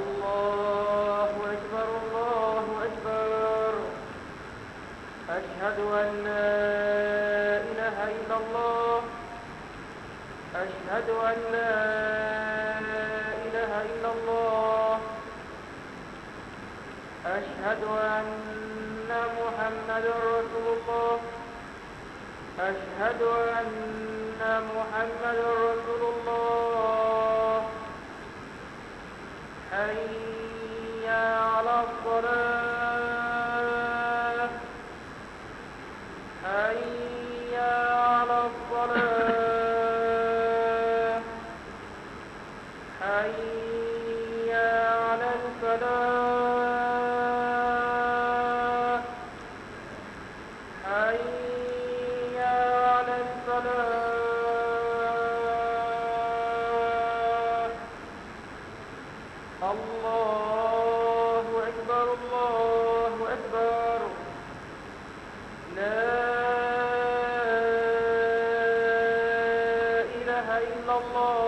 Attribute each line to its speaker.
Speaker 1: الله أكبر الله أكبر. أشهد أن لا إله إلا الله. أشهد أن لا إله إلا الله. أشهد أن محمد رسول الله. أشهد أن محمد رسول الله. حي على الصلاة. حي على الصلاة. حي على الفلاح. حي على الفلاح. الله أكبر الله أكبر. لا إله إلا الله.